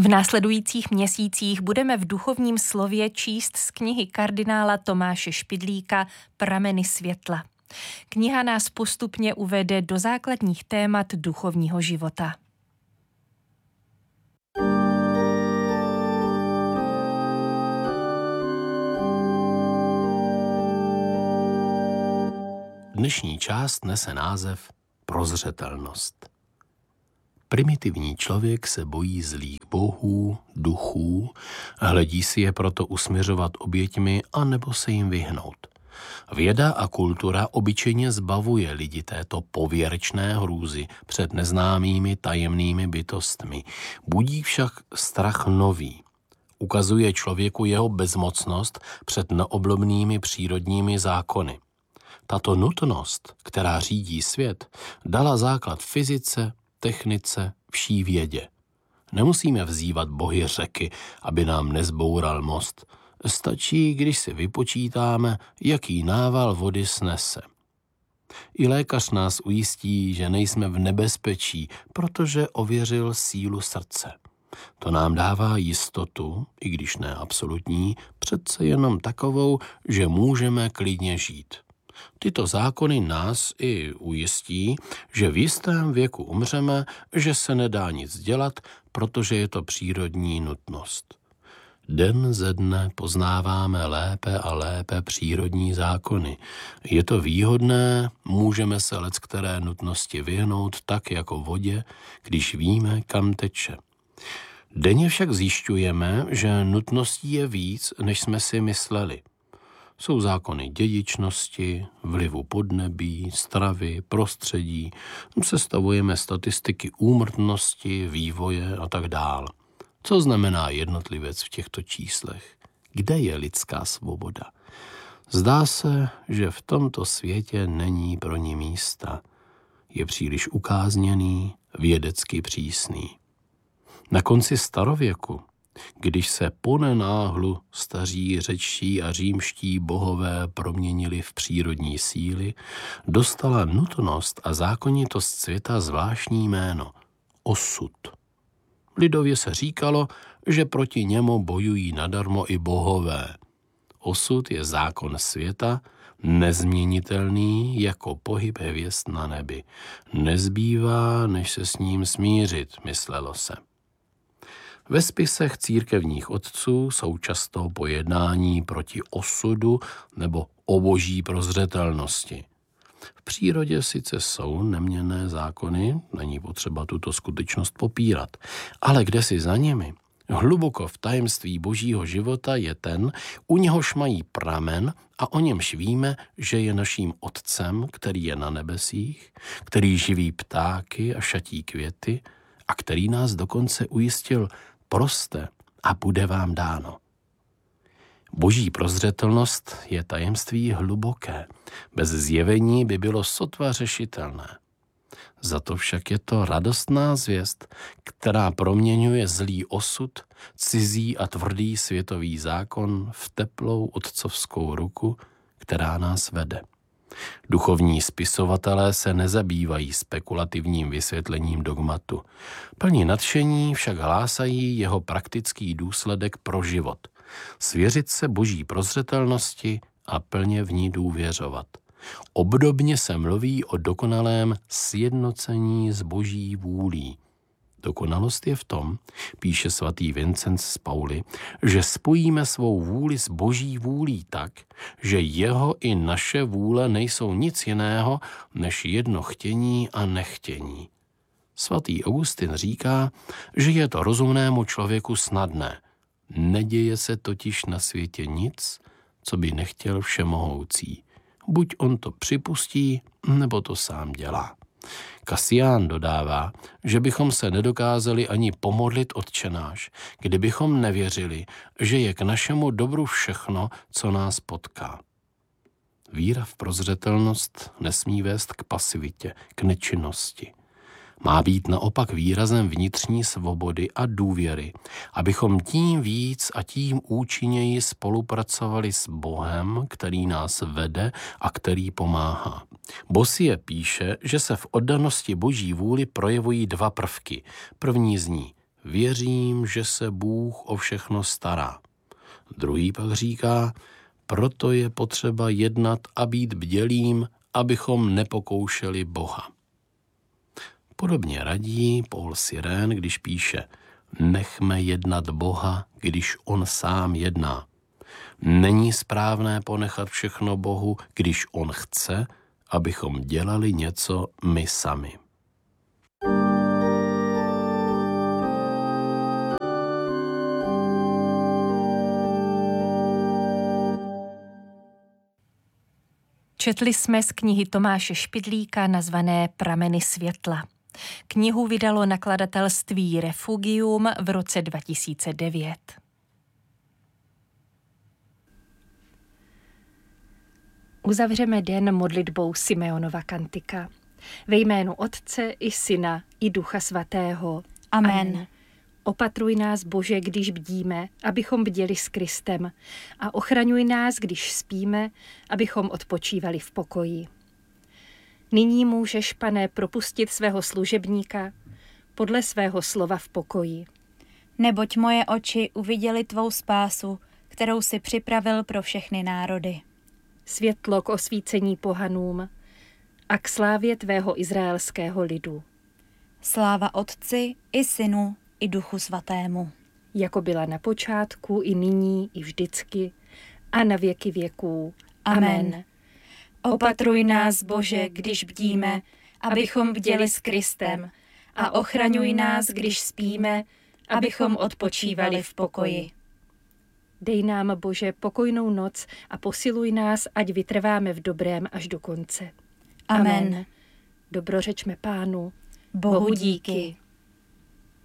V následujících měsících budeme v duchovním slově číst z knihy kardinála Tomáše Špidlíka Prameny světla. Kniha nás postupně uvede do základních témat duchovního života. Dnešní část nese název Prozřetelnost. Primitivní člověk se bojí zlých bohů, duchů, hledí si je proto usměřovat oběťmi anebo se jim vyhnout. Věda a kultura obyčejně zbavuje lidi této pověrčné hrůzy před neznámými tajemnými bytostmi. Budí však strach nový. Ukazuje člověku jeho bezmocnost před neoblomnými přírodními zákony. Tato nutnost, která řídí svět, dala základ fyzice, technice, vší vědě. Nemusíme vzývat bohy řeky, aby nám nezboural most. Stačí, když si vypočítáme, jaký nával vody snese. I lékař nás ujistí, že nejsme v nebezpečí, protože ověřil sílu srdce. To nám dává jistotu, i když ne absolutní, přece jenom takovou, že můžeme klidně žít. Tyto zákony nás i ujistí, že v jistém věku umřeme, že se nedá nic dělat, protože je to přírodní nutnost. Den ze dne poznáváme lépe a lépe přírodní zákony. Je to výhodné, můžeme se leckteré nutnosti vyhnout tak jako vodě, když víme, kam teče. Denně však zjišťujeme, že nutností je víc, než jsme si mysleli. Jsou zákony dědičnosti, vlivu podnebí, stravy, prostředí, sestavujeme statistiky úmrtnosti, vývoje a tak dál. Co znamená jednotlivec v těchto číslech? Kde je lidská svoboda? Zdá se, že v tomto světě není pro ní místa. Je příliš ukázněný, vědecky přísný. Na konci starověku, když se ponenáhlu staří řečtí a římští bohové proměnili v přírodní síly, dostala nutnost a zákonitost světa zvláštní jméno – osud. Lidově se říkalo, že proti němu bojují nadarmo i bohové. Osud je zákon světa, nezměnitelný jako pohyb hvězd na nebi. Nezbývá, než se s ním smířit, myslelo se. Ve spisech církevních otců jsou často pojednání proti osudu nebo o boží prozřetelnosti. V přírodě sice jsou neměnné zákony, není potřeba tuto skutečnost popírat, ale kdesi za nimi, hluboko v tajemství božího života je ten, u něhož mají pramen a o němž víme, že je naším otcem, který je na nebesích, který živí ptáky a šatí květy a který nás dokonce ujistil: proste a bude vám dáno. Boží prozřetelnost je tajemství hluboké. Bez zjevení by bylo sotva řešitelné. Za to však je to radostná zvěst, která proměňuje zlý osud, cizí a tvrdý světový zákon v teplou otcovskou ruku, která nás vede. Duchovní spisovatelé se nezabývají spekulativním vysvětlením dogmatu. Plní nadšení však hlásají jeho praktický důsledek pro život. Svěřit se boží prozřetelnosti a plně v ní důvěřovat. Obdobně se mluví o dokonalém sjednocení s boží vůlí. Dokonalost je v tom, píše svatý Vincent z Pauly, že spojíme svou vůli s boží vůlí tak, že jeho i naše vůle nejsou nic jiného než jedno chtění a nechtění. Svatý Augustin říká, že je to rozumnému člověku snadné. Neděje se totiž na světě nic, co by nechtěl všemohoucí. Buď on to připustí, nebo to sám dělá. Kasián dodává, že bychom se nedokázali ani pomodlit Otčenáš, kdybychom nevěřili, že je k našemu dobru všechno, co nás potká. Víra v prozřetelnost nesmí vést k pasivitě, k nečinnosti. Má být naopak výrazem vnitřní svobody a důvěry, abychom tím víc a tím účinněji spolupracovali s Bohem, který nás vede a který pomáhá. Bosie píše, že se v oddanosti boží vůli projevují dva prvky. První zní: věřím, že se Bůh o všechno stará. Druhý pak říká, proto je potřeba jednat a být bdělým, abychom nepokoušeli Boha. Podobně radí Paul Sirén, když píše, nechme jednat Boha, když on sám jedná. Není správné ponechat všechno Bohu, když on chce, abychom dělali něco my sami. Četli jsme z knihy Tomáše Špidlíka nazvané Prameny světla. Knihu vydalo nakladatelství Refugium v roce 2009. Uzavřeme den modlitbou Simeonova kantika. Ve jménu Otce i Syna i Ducha Svatého. Amen. Opatruj nás, Bože, když bdíme, abychom bděli s Kristem, a ochraňuj nás, když spíme, abychom odpočívali v pokoji. Nyní můžeš, Pane, propustit svého služebníka podle svého slova v pokoji. Neboť moje oči uviděly tvou spásu, kterou si připravil pro všechny národy. Světlo k osvícení pohanům a k slávě tvého izraelského lidu. Sláva Otci i Synu i Duchu Svatému. Jako byla na počátku, i nyní, i vždycky, a na věky věků. Amen. Opatruj nás, Bože, když bdíme, abychom bděli s Kristem, a ochraňuj nás, když spíme, abychom odpočívali v pokoji. Dej nám, Bože, pokojnou noc a posiluj nás, ať vytrváme v dobrém až do konce. Amen. Dobrořečme Pánu. Bohu díky.